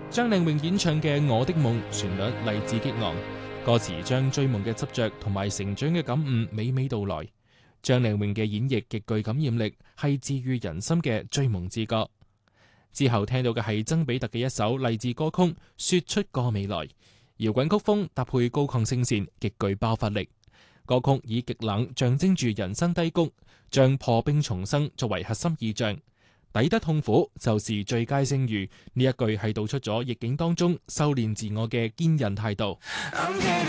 張靚穎演唱嘅《我的夢》旋律勵志激昂，歌詞將追夢嘅執着同埋成長嘅感悟娓娓道來。張靚穎嘅演繹極具感染力，係治癒人心嘅追夢之歌。之後聽到嘅係曾比特嘅一首勵志歌曲《說出個未來》，搖滾曲風搭配高亢聲線，極具爆發力。歌曲以極冷象徵住人生低谷，將破冰重生作為核心意象。抵得痛苦就是最佳聲譽，呢一句係道出咗逆境當中修煉自我嘅堅韌態度。